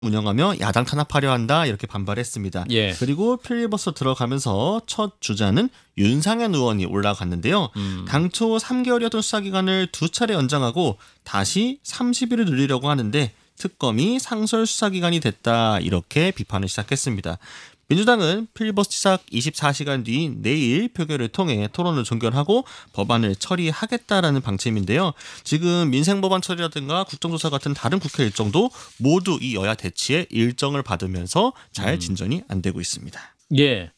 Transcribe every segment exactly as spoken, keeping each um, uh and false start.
운영하며 야당 탄압하려 한다 이렇게 반발했습니다. 예. 그리고 필리버스터 들어가면서 첫 주자는 윤상현 의원이 올라갔는데요. 음. 당초 삼 개월이었던 수사기간을 두 차례 연장하고 다시 삼십 일을 늘리려고 하는데 특검이 상설 수사기간이 됐다 이렇게 비판을 시작했습니다. 민주당은 필리버스터 시작 이십사 시간 뒤 내일 표결을 통해 토론을 종결하고 법안을 처리하겠다라는 방침인데요. 지금 민생법안 처리라든가 국정조사 같은 다른 국회 일정도 모두 이 여야 대치의 일정을 받으면서 잘 진전이 안 되고 있습니다. 예.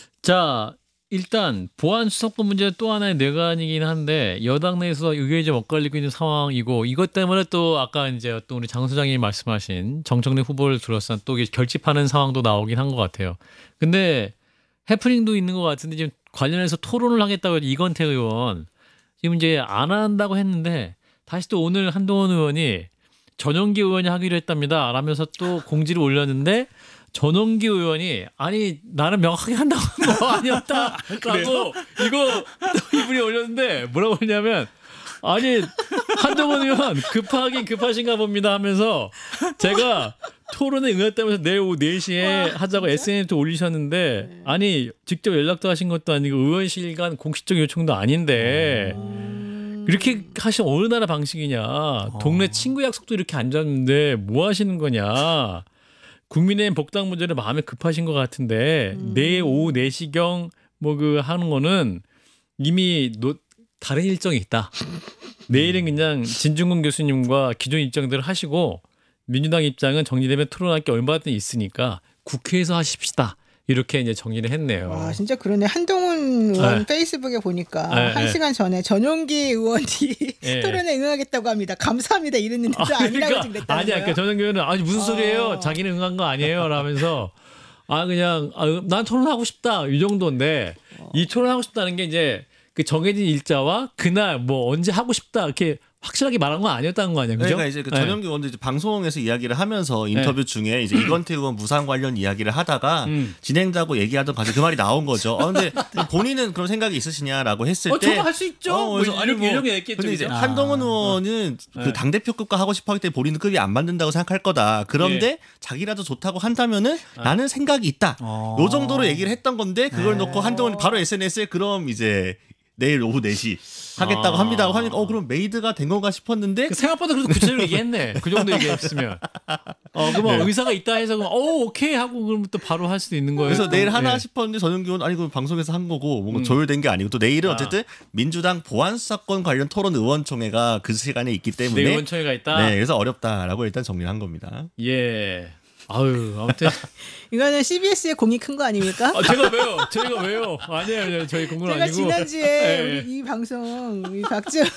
자, 일단 보안 수사권 문제는 또 하나의 뇌관이긴 한데 여당 내에서 의견이 좀 엇갈리고 있는 상황이고 이것 때문에 또 아까 이제 또 우리 장 소장님이 말씀하신 정청래 후보를 둘러싼 또 결집하는 상황도 나오긴 한 것 같아요. 근데 해프닝도 있는 것 같은데 지금 관련해서 토론을 하겠다고 이건태 의원 지금 이제 안 한다고 했는데 다시 또 오늘 한동훈 의원이 전용기 의원이 하기로 했답니다. 라면서 또 공지를 올렸는데 전원기 의원이 아니 나는 명확하게 한다고 한 거 아니었다라고 이거 이분이 올렸는데 뭐라고 했냐면 아니 한동훈 의원 급하긴 급하신가 봅니다 하면서 제가 토론에 응했다면서 내일 오후 네 시에 하자고 에스엔에스에 올리셨는데 아니 직접 연락도 하신 것도 아니고 의원실 간 공식적 요청도 아닌데 이렇게 하신 어느 나라 방식이냐 동네 친구 약속도 이렇게 안 잡는데 뭐 하시는 거냐 국민의힘 복당 문제를 마음에 급하신 것 같은데 음. 내일 오후 네 시경 뭐 그 하는 거는 이미 노, 다른 일정이 있다. 내일은 그냥 진중근 교수님과 기존 일정들을 하시고 민주당 입장은 정리되면 토론할 게 얼마든지 있으니까 국회에서 하십시다. 이렇게 이제 정리를 했네요. 와, 진짜 그러네. 한동훈 의원 네. 페이스북에 보니까 네, 한 네. 시간 전에 전용기 의원이 네. 토론에 응하겠다고 합니다. 감사합니다. 이랬는데 아, 아니라고 그러니까, 지금 냈다는 아니야, 그러니까 전용기 의원은 아니 무슨 어. 소리예요? 자기는 응한 거 아니에요? 라면서 아 그냥 아, 난 토론하고 싶다 이 정도인데 어. 이 토론하고 싶다는 게 이제 그 정해진 일자와 그날 뭐 언제 하고 싶다 이렇게 확실하게 말한 건 아니었다는 거 아니야, 그죠? 그러니까 이제 그 전용기 의원도 네. 방송에서 이야기를 하면서 인터뷰 네. 중에 이제 이건태 의원 무상 관련 이야기를 하다가 음. 진행자고 얘기하던 과정 그 말이 나온 거죠. 어, 근데 본인은 그런 생각이 있으시냐라고 했을 어, 때, 저거 할 수 있죠. 어, 그래서 뭐 아니 뭐 이런 게 있겠죠. 근데 이제 아. 한동훈 의원은 어. 그 당 대표급과 하고 싶어하기 때문에 본인은 급이 안 맞는다고 생각할 거다. 그런데 예. 자기라도 좋다고 한다면은 아. 나는 생각이 있다. 어. 요 정도로 얘기를 했던 건데 그걸 네. 놓고 한동훈이 바로 에스엔에스에 그럼 이제 내일 오후 네 시 하겠다고 아. 합니다. 하니까 어 그럼 메이드가 된 건가 싶었는데 그 생각보다 그래도 구체적으로 얘기했네. 그 정도 얘기했으면. 어 그러면 네. 의사가 있다 해서 그럼 어 오케이 하고 그러면 또 바로 할 수도 있는 거예요. 그래서 내일 하나 네. 싶었는데 전용기 의원 아니 그 방송에서 한 거고 뭔가 음. 조율된 게 아니고 또 내일은 아. 어쨌든 민주당 보안수사권 관련 토론 의원총회가 그 시간에 있기 때문에 네, 의원총회가 있다. 네, 그래서 어렵다라고 일단 정리를 한 겁니다. 예. 아유, 아무튼 이거는 씨비에스의 공이 큰 거 아닙니까? 아, 제가 왜요? 저희가 왜요? 아니에요, 아니에요. 저희 공은 제가 아니고. 지난주에 네. 우리 이 방송 이 박지영의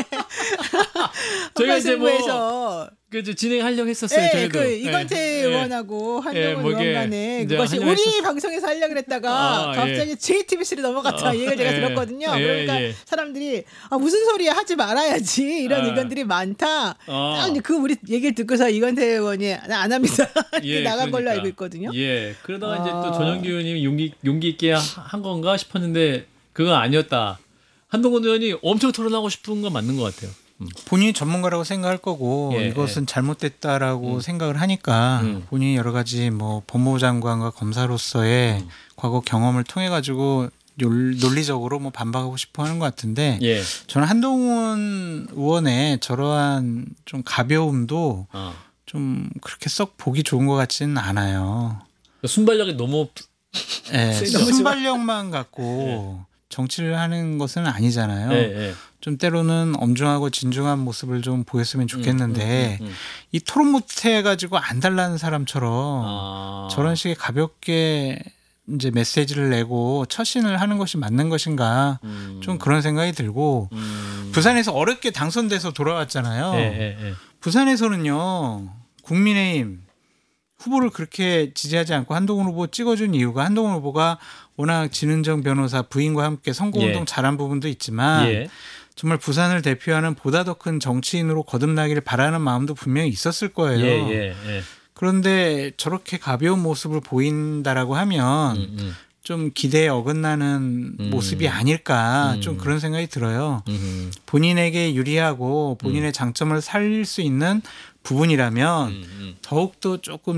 저희가 이제 뭐 그 진행하려고 했었어요. 네, 저희도. 그 이건태 네. 의원하고 한동훈 네, 의원 간에 그것이 우리 했었... 방송에서 하려고 그랬다가 아, 갑자기 예. 제이티비씨로 넘어갔다. 아, 이 얘기를 제가 예. 들었거든요. 예, 그러니까 예. 사람들이 아, 무슨 소리야 하지 말아야지 이런 아. 의견들이 많다. 아. 딱 그 우리 얘기를 듣고서 이건태 의원이 안 합니다. 이렇게 예, 나간 그러니까. 걸로 알고 있거든요. 예. 그러다가 아. 이제 또 전용기 의원님이 용기 용기 있게 한 건가 싶었는데 그건 아니었다. 한동훈 의원이 엄청 토론하고 싶은 건 맞는 것 같아요. 음. 본인이 전문가라고 생각할 거고 예, 이것은 예. 잘못됐다라고 음. 생각을 하니까 음. 본인이 여러 가지 뭐 법무부 장관과 검사로서의 음. 과거 경험을 통해 가지고 논리적으로 뭐 반박하고 싶어 하는 것 같은데 예. 저는 한동훈 의원의 저러한 좀 가벼움도 어. 좀 그렇게 썩 보기 좋은 것 같지는 않아요. 순발력이 너무 네, 순발력만 갖고 예. 정치를 하는 것은 아니잖아요. 예, 예. 좀 때로는 엄중하고 진중한 모습을 좀 보였으면 좋겠는데 음, 음, 음, 음. 이 토론 못해 가지고 안 달라는 사람처럼 아. 저런 식의 가볍게 이제 메시지를 내고 처신을 하는 것이 맞는 것인가 음. 좀 그런 생각이 들고 음. 부산에서 어렵게 당선돼서 돌아왔잖아요. 예, 예, 예. 부산에서는요 국민의힘 후보를 그렇게 지지하지 않고 한동훈 후보 찍어준 이유가 한동훈 후보가 워낙 진은정 변호사 부인과 함께 선거운동 예. 잘한 부분도 있지만 예. 정말 부산을 대표하는 보다 더 큰 정치인으로 거듭나기를 바라는 마음도 분명히 있었을 거예요. 예, 예, 예. 그런데 저렇게 가벼운 모습을 보인다라고 하면 음, 음. 좀 기대에 어긋나는 음. 모습이 아닐까 음. 좀 그런 생각이 들어요. 음. 본인에게 유리하고 본인의 장점을 살릴 수 있는 부분이라면 음. 음. 더욱더 조금